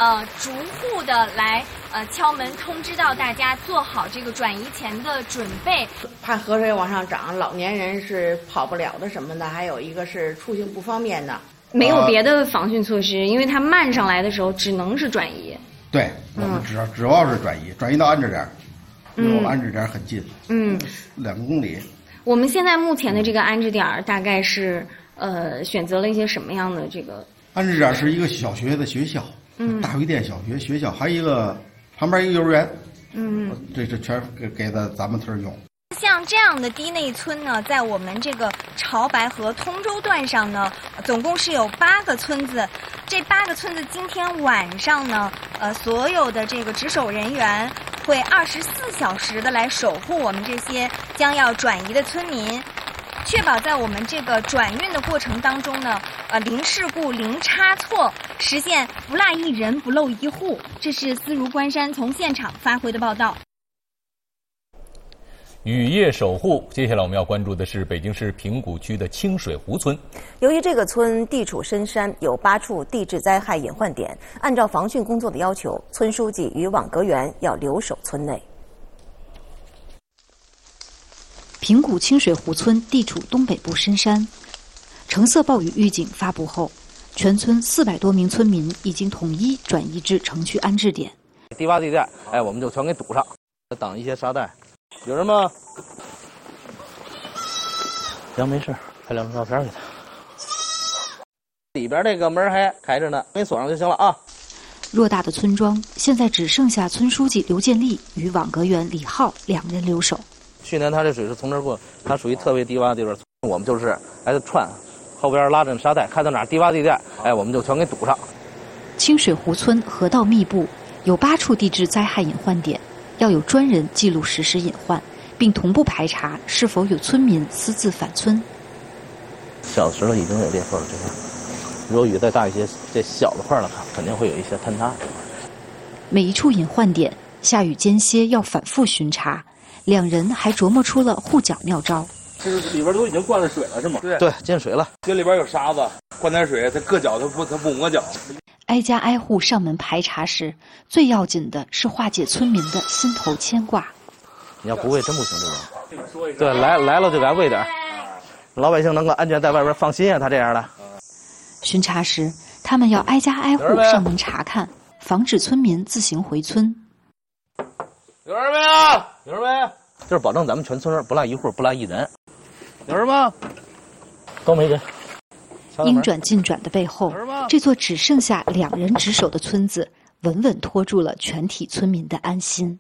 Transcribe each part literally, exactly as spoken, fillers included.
呃逐户的来呃敲门通知到大家做好这个转移前的准备。 怕河水往上涨，老年人是跑不了的什么的，还有一个是出行不方便的。 没有别的防汛措施，因为它漫上来的时候只能是转移。 对，我们只要主要是转移，转移到安置点，离我们安置点很近， 嗯， 两公里。 我们现在目前的这个安置点大概是呃选择了一些什么样的这个？ 安置点是一个小学的学校，嗯，大围店小学学校，还有一个旁边一个幼儿园，嗯，这这全给给的咱们村用。 像这样的低内村呢，在我们这个潮白河通州段上呢，总共是有八个村子。这八个村子今天晚上呢，呃，所有的这个值守人员会二十四小时的来守护我们这些将要转移的村民，确保在我们这个转运的过程当中呢，呃，零事故、零差错，实现不落一人、不漏一户。这是思如关山从现场发回的报道。 雨夜守护，接下来我们要关注的是北京市平谷区的清水湖村。 由于这个村地处深山，有八处地质灾害隐患点，按照防汛工作的要求，村书记与网格员要留守村内。 平谷清水湖村地处东北部深山，橙色暴雨预警发布后，全村四百多名村民已经统一转移至城区安置点。 低洼地带，哎，我们就全给堵上，挡一些沙袋。有人吗？行，没事，拍两张照片给他。里边那个门还开着呢，给你锁上就行了啊。 偌大的村庄，现在只剩下村书记刘建立与网格员李浩两人留守。 去年他这水是从这儿过，它属于特别低洼地段，我们就是还得串，后边拉着沙袋，看到哪儿低洼地带，哎，我们就全给堵上。 清水湖村河道密布，有八处地质灾害隐患点。要有专人记录实时隐患，并同步排查是否有村民私自返村。 小石头已经有裂缝了，这块如果雨再大一些，这小的块的话肯定会有一些坍塌。 每一处隐患点，下雨间歇要反复巡查，两人还琢磨出了护脚妙招。 这是里边都已经灌了水了，是吗？ 对对，进水了。 这里边有沙子，灌点水，它硌脚，它不它不磨脚。 挨家挨户上门排查时，最要紧的是化解村民的心头牵挂。 你要不喂真不行，这个。对，来来了就给他喂点，老百姓能够安全在外边放心啊。他这样的。 巡查时，他们要挨家挨户上门查看，防止村民自行回村。 有人没啊？有人没？就是保证咱们全村不落一户，不落一人。有人吗？都没人。 应转尽转的背后，这座只剩下两人值守的村子，稳稳拖住了全体村民的安心。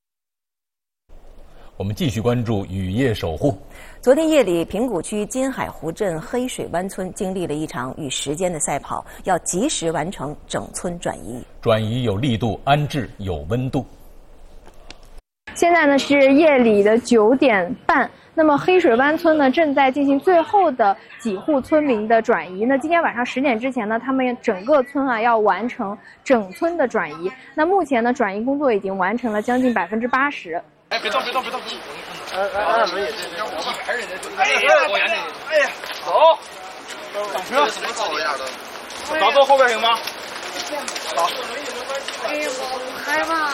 我们继续关注雨夜守护。 昨天夜里，平谷区金海湖镇黑水湾村经历了一场与时间的赛跑，要及时完成整村转移。 转移有力度，安置有温度。 现在呢是夜里的九点半。那么黑水湾村呢正在进行最后的几户村民的转移。那今天晚上十点之前呢，他们整个村啊要完成整村的转移。那目前呢，转移工作已经完成了将近百分之八十。 哎，别动，别动，别动！哎哎哎，轮椅，这我一排人家就。哎呀，我严这。哎呀，走，上车。什么造的样的？早坐后边行吗？好。 哎呀，我害怕。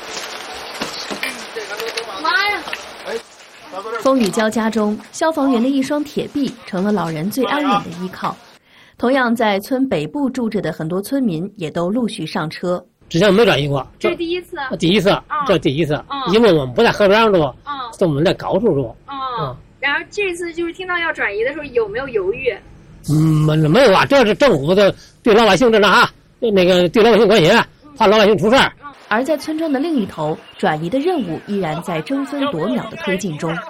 妈呀！ 哎。风雨交加中，消防员的一双铁臂成了老人最安稳的依靠。同样在村北部住着的很多村民也都陆续上车。 之前没转移过， 这是第一次。 第一次， 嗯、 这第一次、 嗯， 因为我们不在河边上住， 嗯， 是我们在高处住。 嗯，嗯然后这次就是听到要转移的时候，有没有犹豫？ 嗯，没没有啊，这是政府的对老百姓这那啥，那个对老百姓关心，怕老百姓出事儿。 而在村庄的另一头，转移的任务依然在争分夺秒的推进中。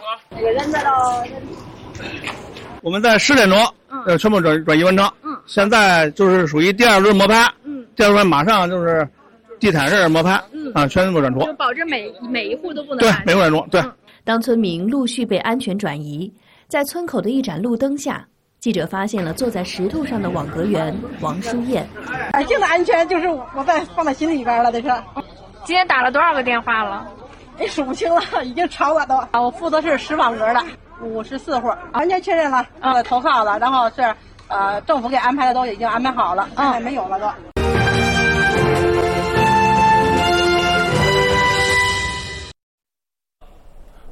我们在十点钟，呃，全部转转移完成。嗯，现在就是属于第二轮摸排。嗯，第二轮马上就是地毯式摸排。嗯，啊，全部转出。 就保证每每一户都不能。 对，每户转出。对、嗯。 当村民陆续被安全转移，在村口的一盏路灯下，记者发现了坐在石头上的网格员王淑燕。 百姓的安全就是我在放在心里边了，这是。 今天打了多少个电话了？ 哎，数不清了，已经超了都。啊，我负责是十网格的，五十四户，完全确认了，呃，投靠了，然后是呃政府给安排的都已经安排好了，现在没有了都。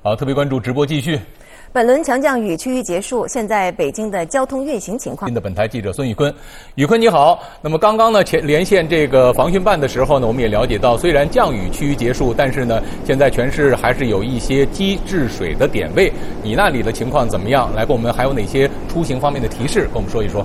好，特别关注直播继续。 本轮强降雨区域结束，现在北京的交通运行情况。 的本台记者孙宇坤，宇坤你好。那么刚刚呢，前连线这个防汛办的时候呢，我们也了解到，虽然降雨区域结束，但是呢，现在全市还是有一些积滞水的点位。你那里的情况怎么样？来，给我们还有哪些出行方面的提示，跟我们说一说。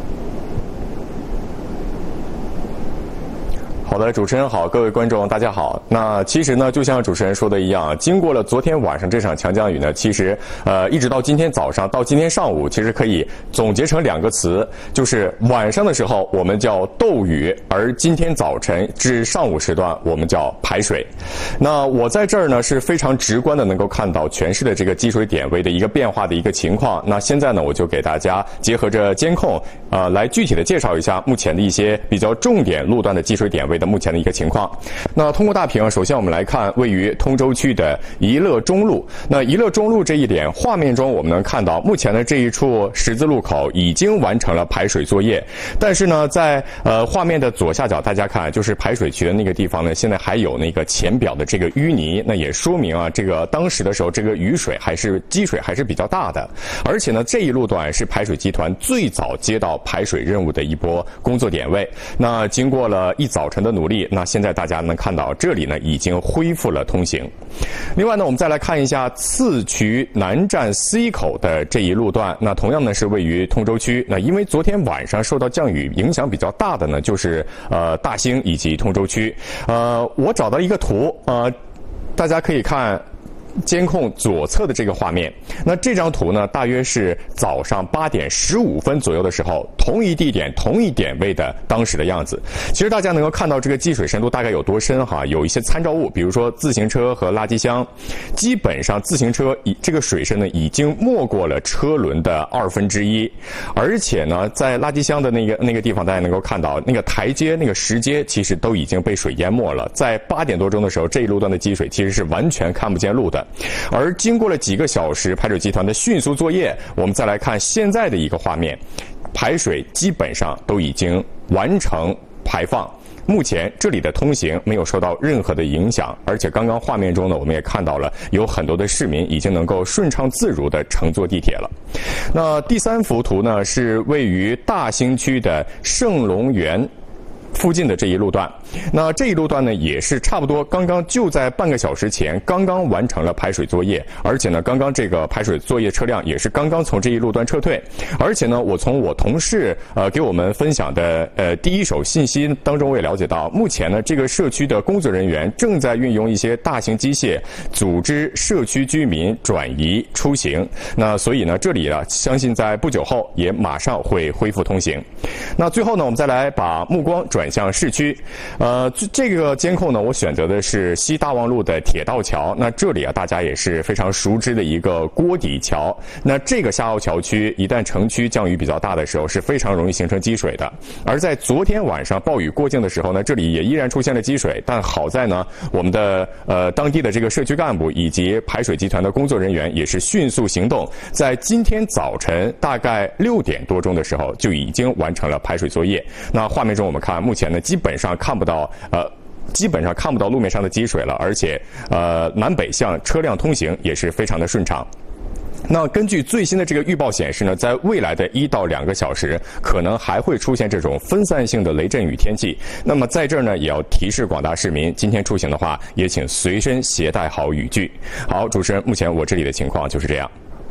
好的，主持人好，各位观众大家好。那其实呢，就像主持人说的一样，经过了昨天晚上这场强降雨呢，其实呃一直到今天早上到今天上午，其实可以总结成两个词，就是晚上的时候我们叫斗雨，而今天早晨至上午时段我们叫排水。那我在这儿呢是非常直观的能够看到全市的这个积水点位的一个变化的一个情况。那现在呢，我就给大家结合着监控呃来具体的介绍一下目前的一些比较重点路段的积水点位的目前的一个情况。那通过大屏，首先我们来看位于通州区的宜乐中路。那宜乐中路这一点，画面中我们能看到，目前的这一处十字路口已经完成了排水作业。但是呢，在呃画面的左下角，大家看，就是排水渠的那个地方呢，现在还有那个浅表的这个淤泥，那也说明啊，这个当时的时候，这个雨水还是积水还是比较大的。而且呢，这一路段是排水集团最早接到排水任务的一波工作点位。那经过了一早晨的努力，那现在大家能看到这里呢已经恢复了通行。另外呢，我们再来看一下次渠南站 C 口的这一路段，那同样呢是位于通州区。那因为昨天晚上受到降雨影响比较大的呢，就是呃大兴以及通州区。呃，我找到一个图，呃，大家可以看监控左侧的这个画面。那这张图呢，大约是早上八点十五分左右的时候，同一地点同一点位的当时的样子。其实大家能够看到这个积水深度大概有多深哈，有一些参照物，比如说自行车和垃圾箱，基本上自行车以这个水深呢已经没过了车轮的二分之一，而且呢，在垃圾箱的那个那个地方，大家能够看到那个台阶、那个石阶其实都已经被水淹没了。在八点多钟的时候，这一路段的积水其实是完全看不见路的。而经过了几个小时排水集团的迅速作业，我们再来看现在的一个画面，排水基本上都已经完成排放。目前这里的通行没有受到任何的影响，而且刚刚画面中呢，我们也看到了有很多的市民已经能够顺畅自如地乘坐地铁了。那第三幅图呢，是位于大兴区的盛隆园附近的这一路段。那这一路段呢，也是差不多刚刚就在半个小时前刚刚完成了排水作业，而且呢，刚刚这个排水作业车辆也是刚刚从这一路段撤退。而且呢，我从我同事呃给我们分享的呃第一手信息当中，我也了解到，目前呢，这个社区的工作人员正在运用一些大型机械组织社区居民转移出行。那所以呢，这里啊，相信在不久后也马上会恢复通行。那最后呢，我们再来把目光转向市区。呃，这个监控呢，我选择的是西大望路的铁道桥。那这里啊，大家也是非常熟知的一个锅底桥。那这个下凹桥区，一旦城区降雨比较大的时候，是非常容易形成积水的。而在昨天晚上暴雨过境的时候呢，这里也依然出现了积水。但好在呢，我们的呃当地的这个社区干部以及排水集团的工作人员也是迅速行动，在今天早晨大概六点多钟的时候，就已经完成了排水作业。那画面中我们看，目前呢，基本上看不到呃。基本上看不到路面上的积水了，而且呃南北向车辆通行也是非常的顺畅。那根据最新的这个预报显示呢，在未来的一到两个小时，可能还会出现这种分散性的雷阵雨天气。那么在这儿呢，也要提示广大市民，今天出行的话，也请随身携带好雨具。好，主持人，目前我这里的情况就是这样。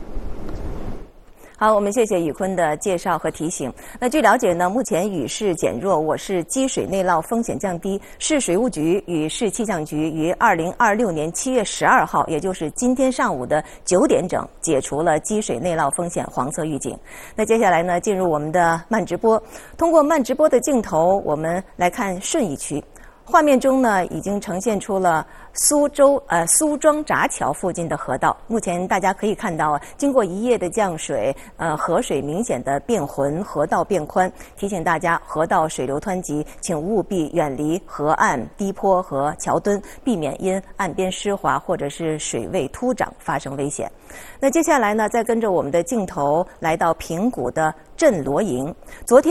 好，我们谢谢宇坤的介绍和提醒。那据了解呢，目前雨势减弱，我市积水内涝风险降低。市水务局与市气象局于二零二六年七月十二号，也就是今天上午的九点整，解除了积水内涝风险黄色预警。那接下来呢，进入我们的慢直播。通过慢直播的镜头，我们来看顺义区。画面中呢，已经呈现出了苏州呃苏庄闸桥附近的河道。目前大家可以看到啊，经过一夜的降水，呃河水明显的变浑，河道变宽。提醒大家，河道水流湍急，请务必远离河岸、低坡和桥墩，避免因岸边湿滑或者是水位突涨发生危险。那接下来呢，再跟着我们的镜头来到平谷的镇罗营。昨天